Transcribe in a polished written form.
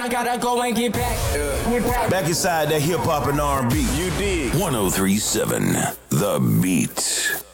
I gotta go and get back. Back inside that hip hop and R&B. You dig. 1037 The Beat.